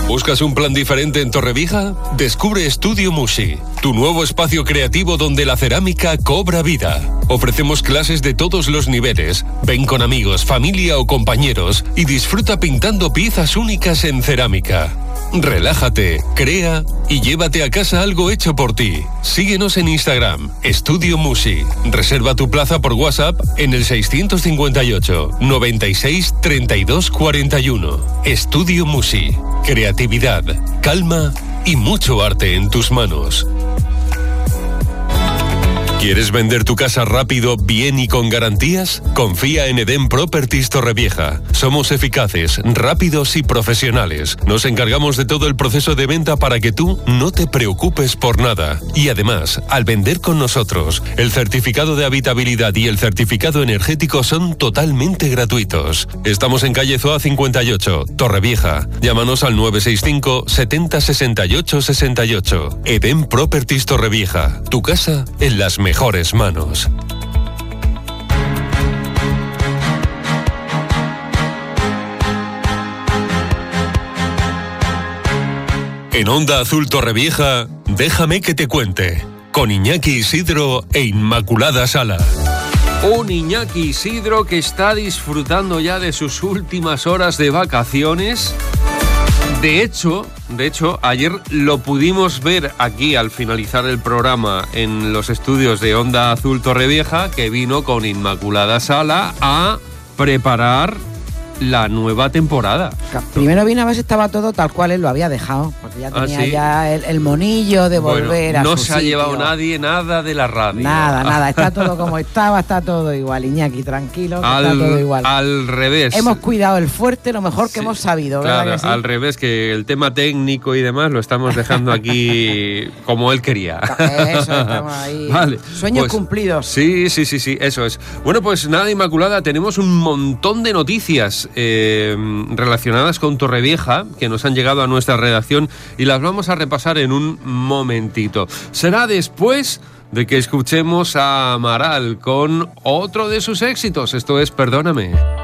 ¿Buscas un plan diferente en Torrevieja? Descubre Estudio Musi, tu nuevo espacio creativo donde la cerámica cobra vida. Ofrecemos clases de todos los niveles. Ven con amigos, familia o compañeros y disfruta pintando piezas únicas en cerámica. Relájate, crea y llévate a casa algo hecho por ti. Síguenos en Instagram, Estudio Musi. Reserva tu plaza por WhatsApp en el 658 96 32 41. Estudio Musi. Creatividad, calma y mucho arte en tus manos. ¿Quieres vender tu casa rápido, bien y con garantías? Confía en Edén Properties Torrevieja. Somos eficaces, rápidos y profesionales. Nos encargamos de todo el proceso de venta para que tú no te preocupes por nada. Y además, al vender con nosotros, el certificado de habitabilidad y el certificado energético son totalmente gratuitos. Estamos en calle Zoa 58, Torrevieja. Llámanos al 965 70 68 68. Edén Properties Torrevieja. Tu casa en las mejores manos. En Onda Azul Torrevieja, déjame que te cuente, con Iñaki Isidro e Inmaculada Sala. Un Iñaki Isidro que está disfrutando ya de sus últimas horas de vacaciones. De hecho, ayer lo pudimos ver aquí al finalizar el programa en los estudios de Onda Azul Torrevieja, que vino con Inmaculada Sala a preparar la nueva temporada. Primero vino a ver si estaba todo tal cual él lo había dejado, porque ya tenía ya el monillo de volver a su sitio. No se ha llevado nadie nada de la radio. Nada, está todo como estaba, está todo igual, Iñaki, tranquilo, está todo igual. Al revés. Hemos cuidado el fuerte lo mejor que hemos sabido, ¿verdad? Claro, que sí? Al revés, que el tema técnico y demás lo estamos dejando aquí como él quería. Eso, estamos ahí. Vale, sueños cumplidos. Sí, eso es. Bueno, pues nada, Inmaculada, tenemos un montón de noticias relacionadas con Torrevieja que nos han llegado a nuestra redacción y las vamos a repasar en un momentito. Será después de que escuchemos a Amaral con otro de sus éxitos. Esto es Perdóname.